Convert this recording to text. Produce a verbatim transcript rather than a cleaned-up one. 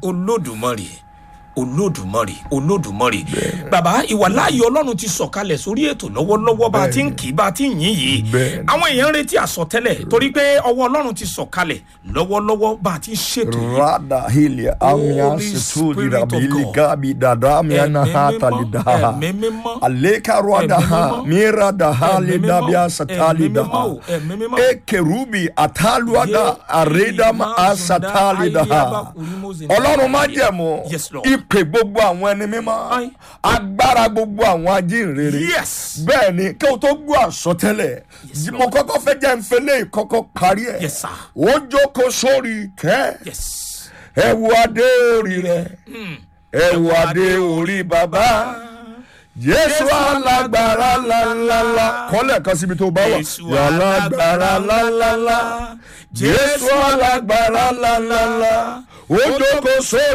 olódùmarè olódùmarè olódùmarè bàbá ìwàláàyè ọlọ́run ti sọ̀kalẹ̀ sórí ètò lọ́wọ́lọ́wọ́ bá a ti ń kì í bá a ti ń yìn yìí àwọn èèyàn retí àsọtẹ́lẹ̀ torí pé ọwọ́ ọlọ́run ti sọ̀kalẹ̀ lọ́wọ́lọ́wọ́ bá a ti ń ṣètò yìí. rada hilia amia setudi rabili gabi dada amia na hata lidaha aleka rada ha mira da hali dabia satali daha e kerubi ataluada areda ma asatali daha ọlọ́run má jẹ̀mú ìpè gbogbo àwọn ẹni mímọ́ agbára gbogbo àwọn ajínrere bẹ́ẹ̀ ni kí o tó gbọ́ àsọtẹ́lẹ̀ mo kọ́kọ́ fẹ́ jẹ́ nfẹ́lẹ́ ìkọ́kọ́ parí ẹ̀ ó jókòó sórí ìtẹ́ ẹ wo adé orí rẹ̀ ẹ wo adé orí bàbá Jésù alágbára lálálá kọ́lẹ̀ kan síbi tó bá wà alágbára lálálá Jésù alágbára lálálá ó jókòó sórí.